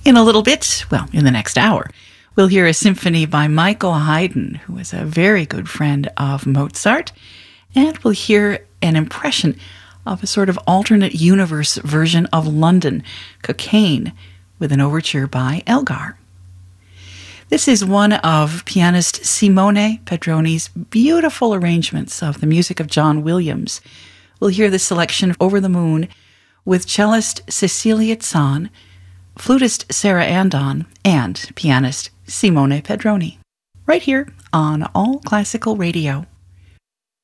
In a little bit, well, in the next hour, we'll hear a symphony by Michael Haydn, who was a very good friend of Mozart, and we'll hear an impression of a sort of alternate universe version of London, Cocaine, with an overture by Elgar. This is one of pianist Simone Pedroni's beautiful arrangements of the music of John Williams. We'll hear the selection of Over the Moon with cellist Cecilia Zahn, flutist Sarah Andon, and pianist Simone Pedroni, right here on All Classical Radio.